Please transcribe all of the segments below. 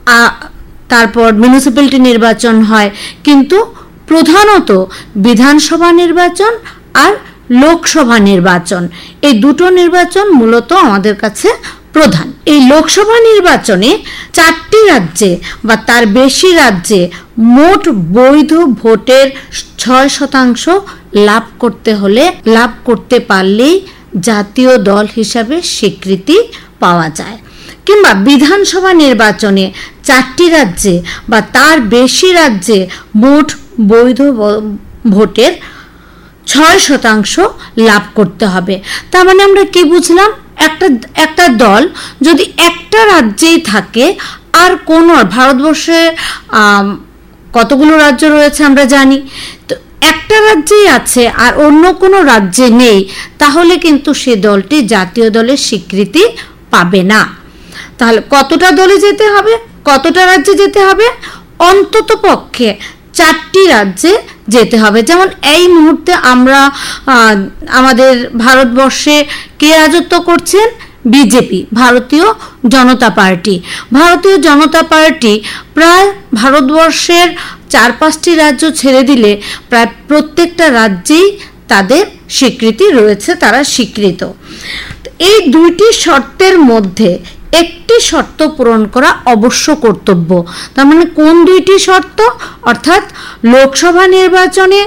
তারপর মিউনিসিপ্যালিটি নির্বাচন হয়, কিন্তু প্রধানত বিধানসভা নির্বাচন আর লোকসভা নির্বাচন, এই দুটো নির্বাচন মূলত আমাদের কাছে প্রধান। এই লোকসভা নির্বাচনে 4টি রাজ্যে বা তার বেশি রাজ্যে মোট বৈধ ভোটের 6% লাভ করতে পারলেই জাতীয় দল হিসাবে স্বীকৃতি পাওয়া যায়। কিংবা বিধানসভা নির্বাচনে 4টি রাজ্যে বা তার বেশি রাজ্যে মোট বৈধ ভোটের 6% লাভ করতে হবে। তার মানে আমরা কি বুঝলাম, একটা দল যদি একটা রাজ্যেই থাকে আর কোন, ভারতবর্ষে কতগুলো রাজ্য রয়েছে আমরা জানি, তো একটা রাজ্যেই আছে আর অন্য কোনো রাজ্যে নেই, তাহলে কিন্তু সে দলটি জাতীয় দলের স্বীকৃতি পাবে না। তাহলে কতটা দলে যেতে হবে, কতটা রাজ্যে যেতে হবে? অন্তত পক্ষে 4টি রাজ্যে যেতে হবে। যেমন এই মুহূর্তে আমরা আমাদের ভারতবর্ষে কে রাজত্ব করছেন? বিজেপি, ভারতীয় জনতা পার্টি। ভারতীয় জনতা পার্টি প্রায় ভারতবর্ষের 4-5টি রাজ্য ছেড়ে দিলে প্রায় প্রত্যেকটা রাজ্যেই তাদের স্বীকৃতি রয়েছে, তারা স্বীকৃত। এই দুইটি শর্তের মধ্যে একটি শর্ত পূরণ করা অবশ্য কর্তব্য। তার মানে কোন দুইটি শর্ত? অর্থাৎ লোকসভা নির্বাচনে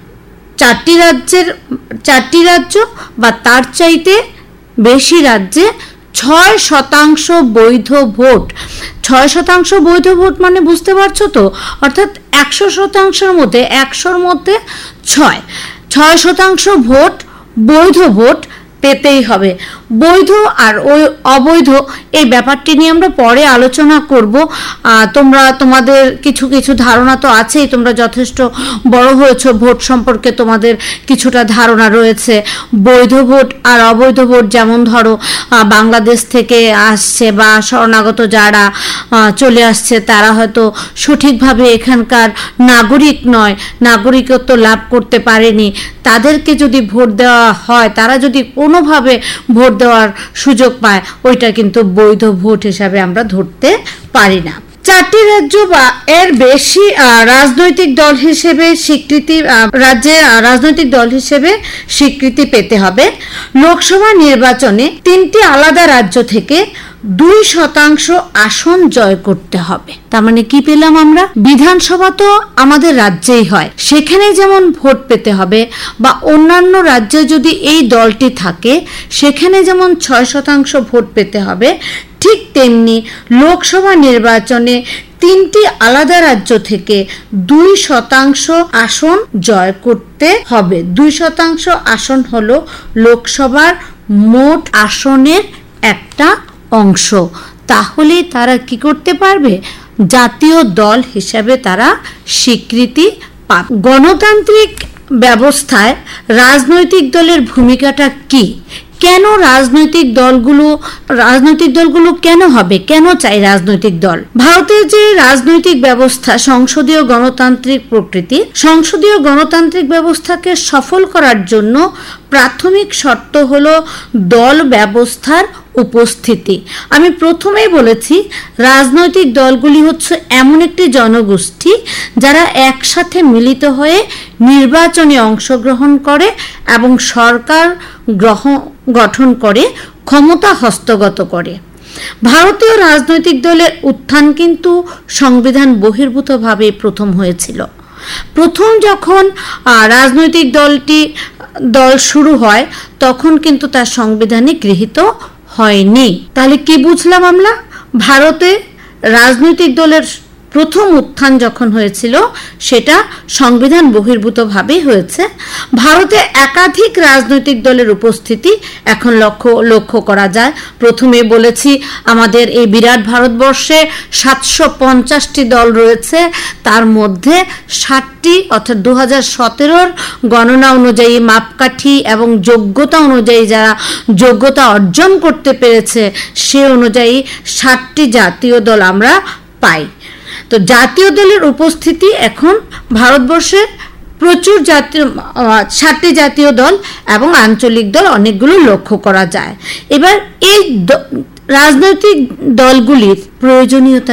4টি রাজ্য বা তার চাইতে বেশি রাজ্যে 6% বৈধ ভোট। 6% বৈধ ভোট মানে বুঝতে পারছো তো, অর্থাৎ 100%-এর মধ্যে 100-র মধ্যে 6% ভোট, বৈধ ভোট পেতেই হবে। বৈধ আর অবৈধ এই ব্যাপারটি নিয়ে আমরা পরে আলোচনা করব। তোমাদের কিছু ধারণা তো আছেই, তোমরা যথেষ্ট বড় হয়েছো, ভোট সম্পর্কে তোমাদের কিছুটা ধারণা রয়েছে। বৈধ ভোট আর অবৈধ ভোট, যেমন ধরো বাংলাদেশ থেকে আসছে বা শরণাগত যারা চলে আসছে, তারা হয়তো সঠিকভাবে এখানকার নাগরিক নয়, নাগরিকত্ব লাভ করতে পারেনি, তাদেরকে যদি ভোট দেওয়া হয়, তারা যদি কোনোভাবে ভোট দেওয়ার সুযোগ পায়, ওইটা কিন্তু বৈধ ভোট হিসাবে আমরা ধরতে পারি না। 4টি রাজ্য বা এর বেশি রাজনৈতিক দল হিসেবে স্বীকৃতি পেতে হবে। লোকসভা নির্বাচনে 3টি আলাদা রাজ্য থেকে 2% আসন জয় করতে হবে। তার মানে কি পেলাম আমরা? বিধানসভা তো আমাদের রাজ্যেই হয়, সেখানে যেমন ভোট পেতে হবে, বা অন্যান্য রাজ্যে যদি এই দলটি থাকে সেখানে যেমন 6% ভোট পেতে হবে, ঠিক তেমনি লোকসভা নির্বাচনে 3টি আলাদা রাজ্য থেকে 2% আসন জয় করতে হবে। 2% আসন হলো লোকসভার মোট আসনের একটা অংশ। তাহলে তারা কি করতে পারবে? জাতীয় দল হিসাবে তারা স্বীকৃতি পাবে। গণতান্ত্রিক ব্যবস্থায় রাজনৈতিক দলের ভূমিকাটা কি? কেন রাজনৈতিক দলগুলো কেন হবে, কেন চাই রাজনৈতিক দল? ভারতের যে রাজনৈতিক ব্যবস্থা সংসদীয় গণতান্ত্রিক প্রকৃতি, সংসদীয় গণতান্ত্রিক ব্যবস্থাকে সফল করার জন্য প্রাথমিক শর্ত হলো দল ব্যবস্থার উপস্থিতি। আমি প্রথমেই বলেছি, রাজনৈতিক দলগুলি হচ্ছে এমন একটি জনগোষ্ঠী যারা একসাথে মিলিত হয়ে নির্বাচনে অংশগ্রহণ করে এবং সরকার গঠন করে, ক্ষমতা হস্তগত করে। ভারতীয় রাজনৈতিক দলের উত্থান কিন্তু সংবিধান বহির্ভূতভাবে প্রথম হয়েছিল। প্রথম যখন রাজনৈতিক দল শুরু হয়, তখন কিন্তু তার সংবিধানে গৃহীত হয়নি। তাহলে কি বুঝলাম আমরা? ভারতে রাজনৈতিক দলের প্রথম উত্থান যখন হয়েছিল, সেটা সংবিধান বহির্ভূতভাবে হয়েছে। ভারতে একাধিক রাজনৈতিক দলের উপস্থিতি এখন লক্ষ্য করা যায়। প্রথমে বলেছি, আমাদের এই বিরাট ভারতবর্ষে 750টি দল রয়েছে, তার মধ্যে 60টি, অর্থাৎ 2017 গণনা অনুযায়ী মাপকাঠি এবং যোগ্যতা অনুযায়ী যারা যোগ্যতা অর্জন করতে পেরেছে, সে অনুযায়ী 60টি জাতীয় দল আমরা পাই। তো জাতীয় দলের উপস্থিতি এখন ভারতবর্ষে প্রচুর 60টি জাতীয় দল এবং আঞ্চলিক দল অনেকগুলো লক্ষ্য করা যায়। এবার এই রাজনৈতিক দলগুলির প্রয়োজনীয়তা